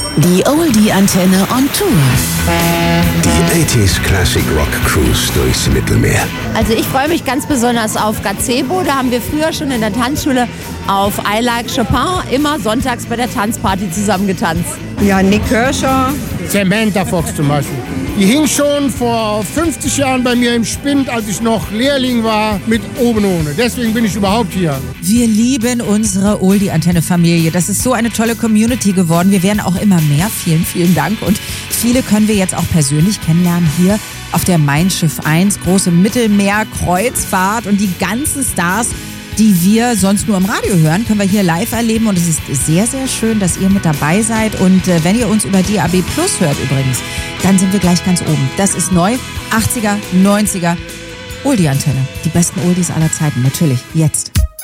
Die Oldie-Antenne on Tour. Die 80s Classic Rock Cruise durchs Mittelmeer. Also ich freue mich ganz besonders auf Gazebo. Da haben wir früher schon in der Tanzschule auf I Like Chopin immer sonntags bei der Tanzparty zusammen getanzt. Ja, Nick Kershaw. Samantha Fox zum Beispiel. Die hing schon vor 50 Jahren bei mir im Spind, als ich noch Lehrling war, mit oben ohne. Deswegen bin ich überhaupt hier. Wir lieben unsere Oldie-Antenne-Familie. Das ist so eine tolle Community geworden. Wir werden auch immer mehr. Vielen, vielen Dank. Und viele können wir jetzt auch persönlich kennenlernen hier auf der Mein Schiff 1. Große Mittelmeer-Kreuzfahrt und die ganzen Stars, die wir sonst nur im Radio hören, können wir hier live erleben. Und es ist sehr, sehr schön, dass ihr mit dabei seid. Und wenn ihr uns über DAB Plus hört übrigens, dann sind wir gleich ganz oben. Das ist neu, 80er, 90er, Oldie-Antenne. Die besten Oldies aller Zeiten, natürlich, jetzt.